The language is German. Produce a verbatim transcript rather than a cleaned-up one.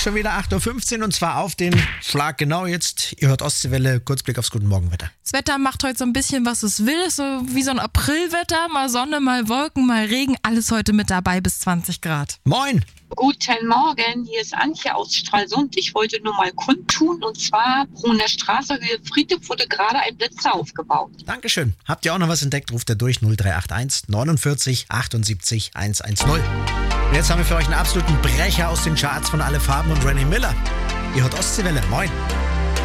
schon wieder acht Uhr fünfzehn und zwar auf den Schlag genau jetzt. Ihr hört Ostseewelle, Kurzblick aufs Guten Morgenwetter. Das Wetter macht heute so ein bisschen, was es will, so wie so ein Aprilwetter, mal Sonne, mal Wolken, mal Regen, alles heute mit dabei bis zwanzig Grad. Moin! Guten Morgen, hier ist Antje aus Stralsund. Ich wollte nur mal kundtun, und zwar in der Straße Höhe Friedhof wurde gerade ein Blitzer aufgebaut. Dankeschön. Habt ihr auch noch was entdeckt? Ruft ihr durch null drei acht eins neunundvierzig achtundsiebzig hundertzehn. Und jetzt haben wir für euch einen absoluten Brecher aus den Charts von Alle Farben und Rennie Miller. Ihr hört Ostseewelle. Moin!